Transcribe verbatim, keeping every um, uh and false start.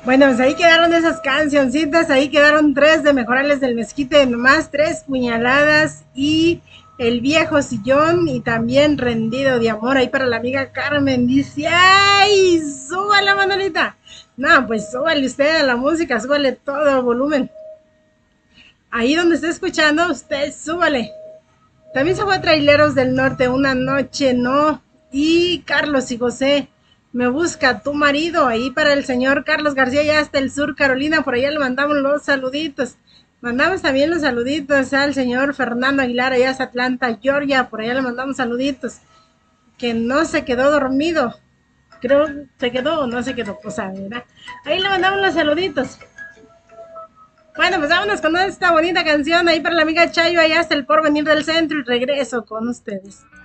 Bueno, pues ahí quedaron esas cancioncitas, ahí quedaron tres de Mejorales del Mezquite, nomás tres puñaladas y el viejo sillón y también rendido de amor ahí para la amiga Carmen. Dice, ¡ay! ¡Súbale, Manolita! No, pues súbale usted a la música, súbale todo el volumen. Ahí donde esté escuchando, usted súbale. También se fue a Traileros del Norte una noche, ¿no? Y Carlos y José, me busca tu marido, ahí para el señor Carlos García, ya hasta el sur, Carolina, por allá le mandamos los saluditos. Mandamos también los saluditos al señor Fernando Aguilar, allá hasta Atlanta, Georgia, por allá le mandamos saluditos. Que no se quedó dormido. Creo se quedó o no se quedó, pues a ver. Ahí le mandamos los saluditos. Bueno, pues vámonos con esta bonita canción ahí para la amiga Chayo, allá hasta el porvenir del centro y regreso con ustedes.